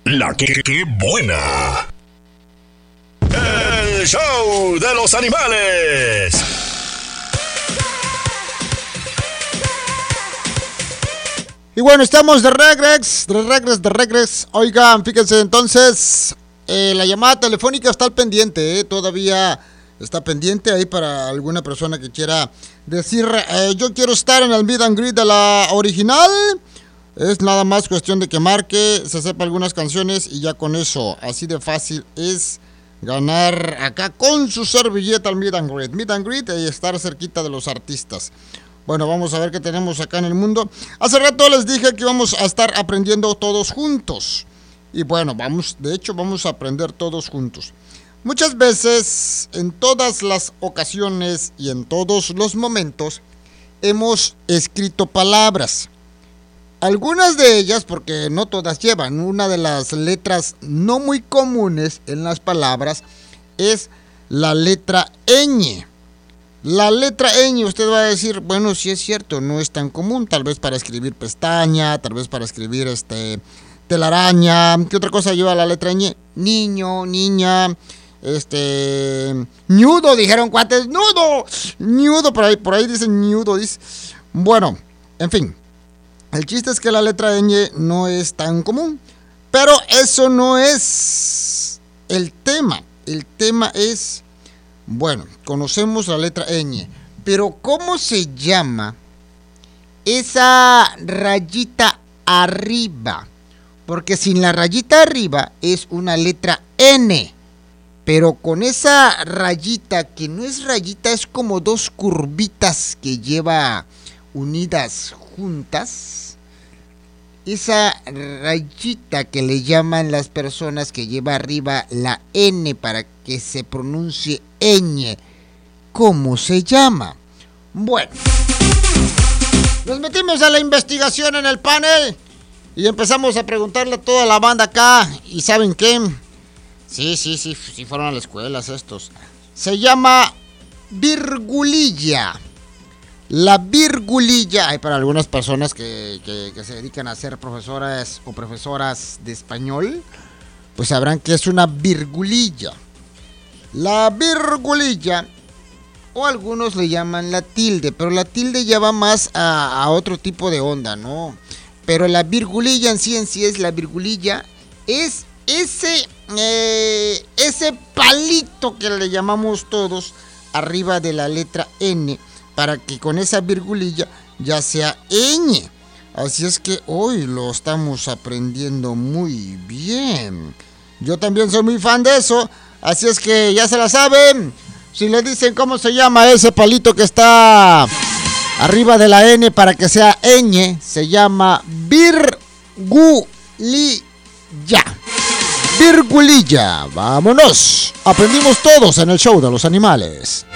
La que buena. El show de los animales. Y bueno, estamos de regreso. Oigan, fíjense, entonces, la llamada telefónica está al pendiente, todavía está pendiente ahí para alguna persona que quiera decir, yo quiero estar en el meet and greet de la original. Es nada más cuestión de que marque, se sepa algunas canciones y ya con eso, así de fácil es ganar acá con su servilleta al meet and greet. Meet and greet y estar cerquita de los artistas. Bueno, vamos a ver qué tenemos acá en el mundo. Hace rato les dije que íbamos a estar aprendiendo todos juntos. Y bueno, vamos a aprender todos juntos. Muchas veces, en todas las ocasiones y en todos los momentos, hemos escrito palabras. Algunas de ellas, porque no todas llevan, una de las letras no muy comunes en las palabras es la letra ñ. La letra ñ, usted va a decir, bueno, sí es cierto, no es tan común, tal vez para escribir pestaña, tal vez para escribir telaraña. ¿Qué otra cosa lleva la letra ñ? Niño, niña, ñudo, dijeron cuates, ñudo, por ahí dicen ñudo, dice. Bueno, en fin, el chiste es que la letra ñ no es tan común, pero eso no es el tema. El tema es, bueno, conocemos la letra ñ, pero ¿cómo se llama esa rayita arriba? Porque sin la rayita arriba es una letra N, pero con esa rayita, que no es rayita, es como dos curvitas que lleva unidas juntas. Esa rayita que le llaman las personas que lleva arriba la N para que se pronuncie ñ, ¿cómo se llama? Bueno, nos metimos a la investigación en el panel y empezamos a preguntarle a toda la banda acá. ¿Y saben qué? Sí, fueron a la escuela estos. Se llama virgulilla. La virgulilla, hay para algunas personas que se dedican a ser profesoras o profesoras de español, pues sabrán que es una virgulilla. La virgulilla, o algunos le llaman la tilde, pero la tilde ya va más a otro tipo de onda, ¿no? Pero la virgulilla en sí es la virgulilla, es ese palito que le llamamos todos arriba de la letra N, para que con esa virgulilla ya sea ñ. Así es que hoy lo estamos aprendiendo muy bien. Yo también soy muy fan de eso, así es que ya se la saben. Si le dicen cómo se llama ese palito que está arriba de la N para que sea ñ, se llama virgulilla. Virgulilla, vámonos. Aprendimos todos en el show de los animales.